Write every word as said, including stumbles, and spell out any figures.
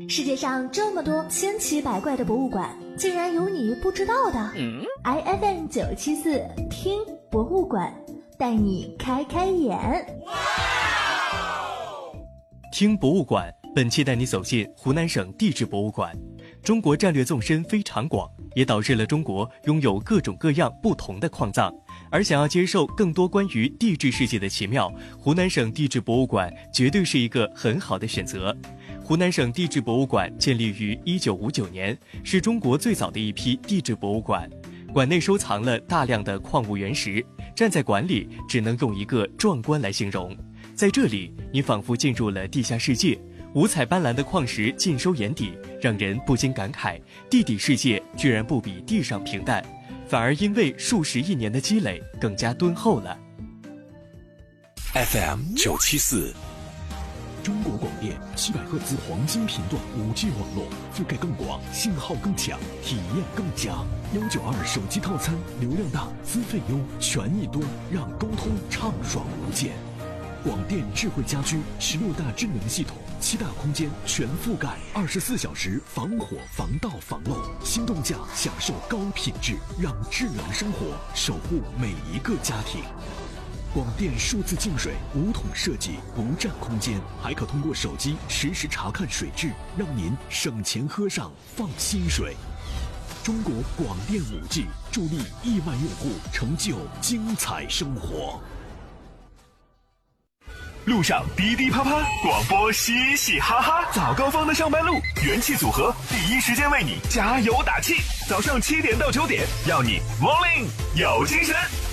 世界上这么多千奇百怪的博物馆，竟然有你不知道的。嗯、I F M 九七四听博物馆，带你开开眼。 听博物馆，本期带你走进湖南省地质博物馆。中国战略纵深非常广，也导致了中国拥有各种各样不同的矿藏。而想要接受更多关于地质世界的奇妙，湖南省地质博物馆绝对是一个很好的选择。湖南省地质博物馆建立于一九五九年，是中国最早的一批地质博物馆。馆内收藏了大量的矿物原石，站在馆里只能用一个壮观来形容。在这里，你仿佛进入了地下世界，五彩斑斓的矿石尽收眼底，让人不禁感慨，地底世界居然不比地上平淡，反而因为数十亿年的积累更加敦厚了。 F M 九七四， 中国广电七百赫兹黄金频段 五 G 网络，覆盖更广，信号更强，体验更佳。幺九二手机套餐，流量大，资费优，权益多，让沟通畅爽无间。广电智慧家居，十六大智能系统，七大空间全覆盖，二十四小时防火防盗防漏，心动价享受高品质，让智能生活守护每一个家庭。广电数字净水无桶设计，不占空间，还可通过手机实时查看水质，让您省钱喝上放心水。中国广电 五 G 助力亿万用户成就精彩生活。 路上滴滴啪啪，广播嘻嘻哈哈，早高峰的上班路，元气组合第一时间为你加油打气。早上七点到九点，要你 morning 有精神。